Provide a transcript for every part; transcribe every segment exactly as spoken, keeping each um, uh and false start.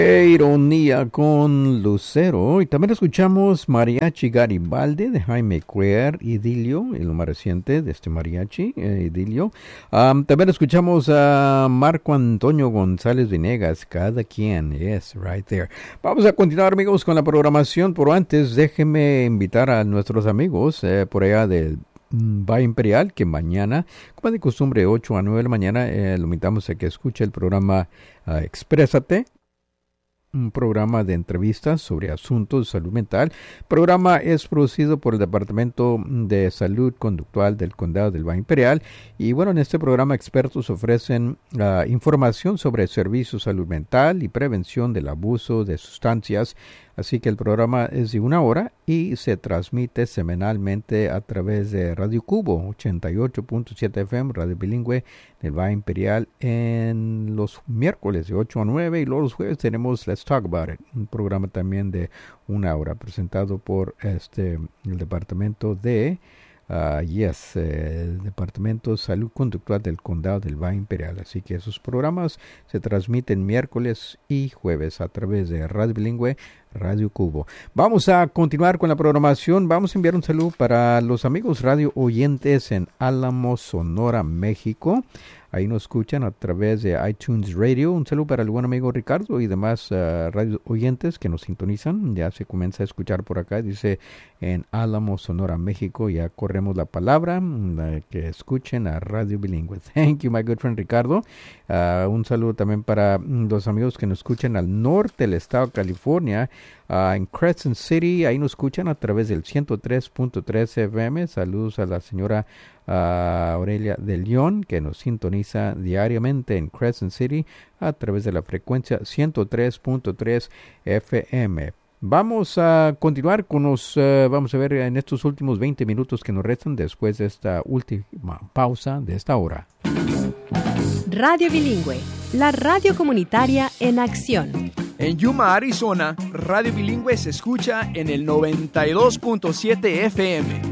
Ironía con Lucero. Y también escuchamos Mariachi Garibaldi de Jaime Cuer, Idilio, el más reciente de este mariachi, eh, Idilio. Um, también escuchamos a Marco Antonio González Venegas, Cada Quien, yes, right there. Vamos a continuar, amigos, con la programación, pero antes déjenme invitar a nuestros amigos eh, por allá del Valle Imperial, que mañana, como de costumbre, ocho a nueve de la mañana, eh, lo invitamos a que escuche el programa uh, Exprésate, un programa de entrevistas sobre asuntos de salud mental. El programa es producido por el Departamento de Salud Conductual del Condado del Valle Imperial. Y bueno, en este programa expertos ofrecen uh, información sobre servicios de salud mental y prevención del abuso de sustancias. Así que el programa es de una hora y se transmite semanalmente a través de Radio Cubo, ochenta y ocho punto siete F M, radio bilingüe del Valle Imperial, en los miércoles de ocho a nueve, y luego los jueves tenemos Let's Talk About It, un programa también de una hora presentado por este el Departamento de Uh, yes, eh, el Departamento de Salud Conductual del Condado del Valle Imperial. Así que esos programas se transmiten miércoles y jueves a través de Radio Bilingüe, Radio Cubo. Vamos a continuar con la programación. Vamos a enviar un saludo para los amigos radio oyentes en Álamo, Sonora, México. Ahí nos escuchan a través de iTunes Radio. Un saludo para el buen amigo Ricardo y demás uh, radio oyentes que nos sintonizan. Ya se comienza a escuchar por acá. Dice en Álamo, Sonora, México. Ya corremos la palabra. Uh, que escuchen a Radio Bilingüe. Thank you, my good friend Ricardo. Uh, un saludo también para um, los amigos que nos escuchan al norte del estado de California. Uh, en Crescent City, ahí nos escuchan a través del ciento tres punto tres F M. Saludos a la señora uh, Aurelia de León, que nos sintoniza diariamente en Crescent City a través de la frecuencia ciento tres punto tres F M. Vamos a continuar con los, uh, vamos a ver en estos últimos veinte minutos que nos restan después de esta última pausa de esta hora. Radio Bilingüe, la radio comunitaria en acción. En Yuma, Arizona, Radio Bilingüe se escucha en el noventa y dos punto siete F M.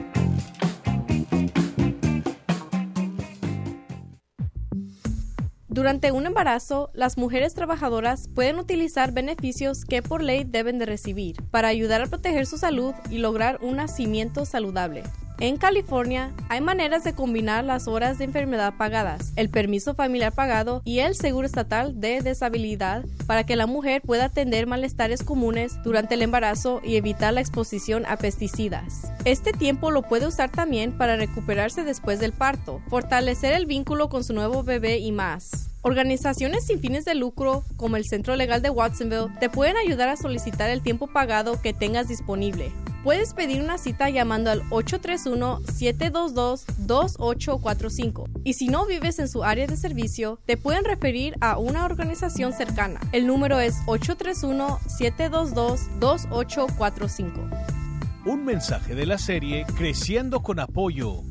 Durante un embarazo, las mujeres trabajadoras pueden utilizar beneficios que por ley deben de recibir para ayudar a proteger su salud y lograr un nacimiento saludable. En California, hay maneras de combinar las horas de enfermedad pagadas, el permiso familiar pagado y el seguro estatal de deshabilidad para que la mujer pueda atender malestares comunes durante el embarazo y evitar la exposición a pesticidas. Este tiempo lo puede usar también para recuperarse después del parto, fortalecer el vínculo con su nuevo bebé y más. Organizaciones sin fines de lucro, como el Centro Legal de Watsonville, te pueden ayudar a solicitar el tiempo pagado que tengas disponible. Puedes pedir una cita llamando al ocho tres uno, siete dos dos, dos ocho cuatro cinco. Y si no vives en su área de servicio, te pueden referir a una organización cercana. El número es ocho tres uno, siete dos dos, dos ocho cuatro cinco. Un mensaje de la serie Creciendo con Apoyo.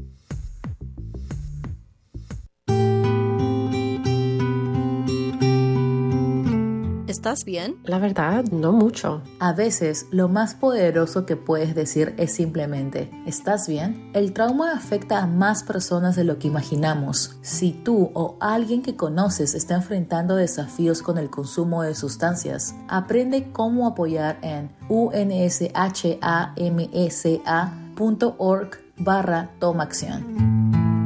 ¿Estás bien? La verdad, no mucho. A veces, lo más poderoso que puedes decir es simplemente, ¿estás bien? El trauma afecta a más personas de lo que imaginamos. Si tú o alguien que conoces está enfrentando desafíos con el consumo de sustancias, aprende cómo apoyar en unshamsa punto org barra toma acción.